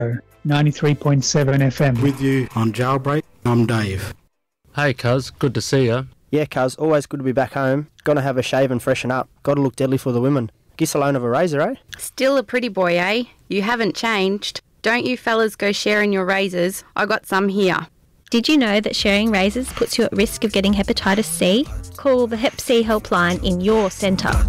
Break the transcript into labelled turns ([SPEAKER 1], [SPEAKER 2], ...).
[SPEAKER 1] 93.7 FM.
[SPEAKER 2] With you on Jailbreak, I'm Dave.
[SPEAKER 3] Hey cuz, good to see ya.
[SPEAKER 4] Yeah, cuz, always good to be back home. Gotta have a shave and freshen up. Gotta look deadly for the women. Giss a loan of a razor, eh?
[SPEAKER 5] Still a pretty boy, eh? You haven't changed. Don't you fellas go sharing your razors. I got some here.
[SPEAKER 6] Did you know that sharing razors puts you at risk of getting hepatitis C? Call the Hep C helpline in your centre.